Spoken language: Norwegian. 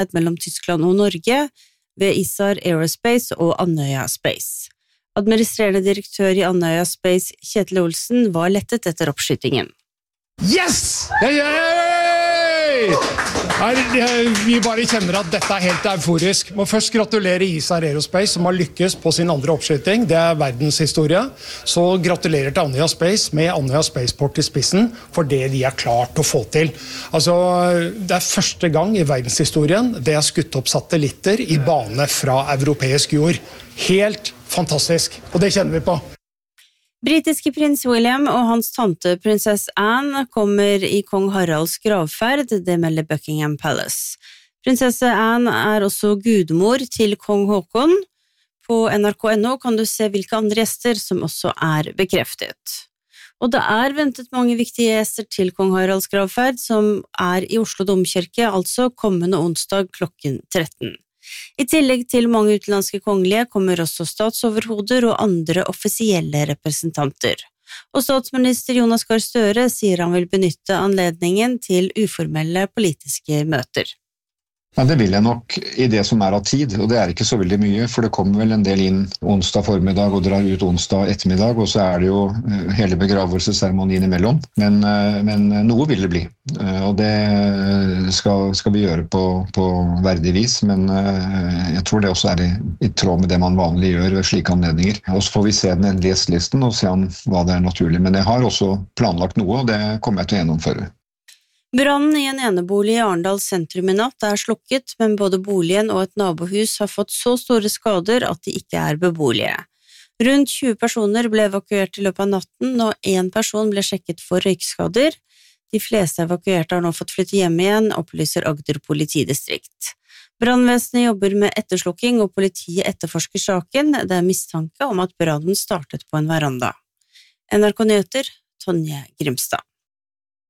mellom Tyskland og Norge ved Isar Aerospace og Andøya Space. Administrerende direktør i Andøya Space, Kjetil Olsen, var lettet etter oppskytingen. Yes! Vi bare kjenner at dette helt euforisk. Må først gratulere Isar Aerospace som har lykkes på sin andre oppskyting. Det verdenshistorie. Så gratulerer til Andøya Space med Andøya Spaceport i spissen for det de har klart å få til. Altså, det første gang i verdenshistorien det har skutt opp satellitter i bane fra europeisk jord. Helt fantastisk, og det kjenner vi på. Britiske prins William og hans tante prinsesse Anne kommer i kong Haralds gravferd, det melder Buckingham Palace. Prinsesse Anne er også gudmor til kong Håkon. På NRK.no kan du se hvilke andre gjester som også er bekreftet. Og det er ventet mange viktige gjester til kong Haralds gravferd, som er i Oslo Domkirke, altså kommende onsdag klokken 13. I tillegg til mange utenlandske kongelige kommer også statsoverhoder og andre offisielle representanter. Og statsminister Jonas Gahr Støre sier han vil benytte anledningen til uformelle politiske møter. Ja, det vil jeg nok i det som er av tid, og det er ikke så veldig mye, for det kommer vel en del inn onsdag formiddag og drar ut onsdag ettermiddag, og så er det jo hele begravelsesseremonien imellom. Men noe vil det bli, og det skal vi gjøre på verdig vis, men jeg tror det også er i tråd med det man vanlig gjør ved slike anledninger. Og så får vi se den endelige gjestelisten og se om hva det er naturlig, men jeg har også planlagt noe, og det kommer jeg til å gjennomføre. Brannen i en enebolig i Arendal sentrum i natt er slukket, men både boligen og et nabohus har fått så store skader at de ikke er beboelige. Rundt 20 personer ble evakuert i løpet av natten, og 1 person ble sjekket for røykskader. De fleste evakuerte har nå fått flytte hjem igjen, opplyser Agder politidistrikt. Brannvesenet jobber med etterslukking, og politiet etterforsker saken. Det er mistanke om at brannen startet på en veranda. NRK Nyheter, Tonje Grimstad.